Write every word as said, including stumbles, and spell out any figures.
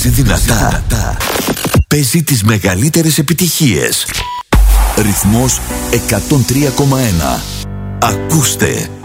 Παίζει δυνατά. Παίζει τις μεγαλύτερες επιτυχίες. Ρυθμός εκατόν τρία κόμμα ένα. Ακούστε.